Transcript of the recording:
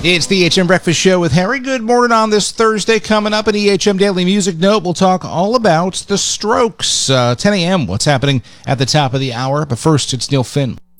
It's the EHM Breakfast Show with Harry. Good morning on this Thursday. Coming up at EHM Daily Music Note, we'll talk all about the Strokes. 10 a.m., what's happening at the top of the hour. But first, it's Neil Finn.